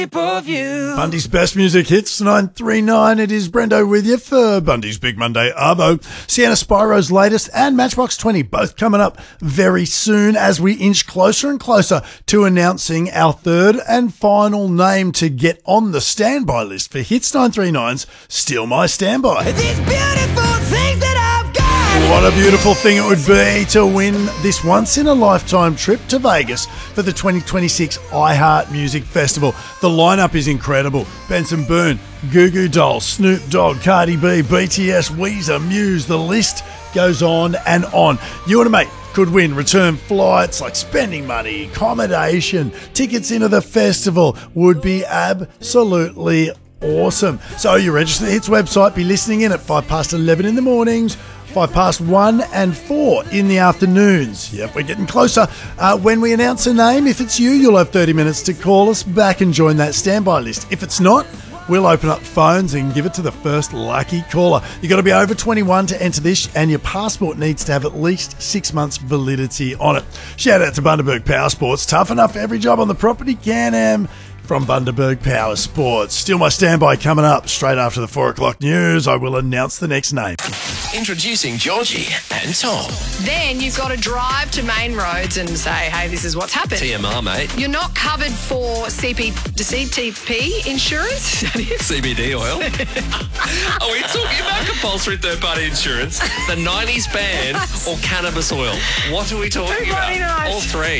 Bundy's best music hits 939. It is Brendo with you for Bundy's Big Monday Arvo. Sienna Spiro's latest and Matchbox 20 both coming up very soon as we inch closer and closer to announcing our third and final name to get on the standby list for Hits 939's Still My Standby. These beautiful things that I've got. What a beautiful thing it would be to win this once-in-a-lifetime trip to Vegas for the 2026 iHeart Music Festival. The lineup is incredible. Benson Boone, Goo Goo Dolls, Snoop Dogg, Cardi B, BTS, Weezer, Muse, the list goes on and on. You and a mate could win return flights, like spending money, accommodation, tickets into the festival would be absolutely awesome. So you register the Hits website, be listening in at 11:05 in the mornings, 1:05 and 4 in the afternoons. Yep, we're getting closer. When we announce a name, if it's you, you'll have 30 minutes to call us back and join that standby list. If it's not, we'll open up phones and give it to the first lucky caller. You've got to be over 21 to enter this, and your passport needs to have at least 6 months validity on it. Shout out to Bundaberg Power Sports. Tough enough for every job on the property, Can-Am. From Bundaberg Power Sports. Still my standby coming up straight after the 4 o'clock news. I will announce the next name. Introducing Georgie and Tom. Then you've got to drive to main roads and say, hey, this is what's happened. TMR, mate. You're not covered for CTP insurance? Is that it? CBD oil. Are we talking about compulsory third-party insurance, the 90s ban, or cannabis oil? What are we talking Everybody about? knows. All three.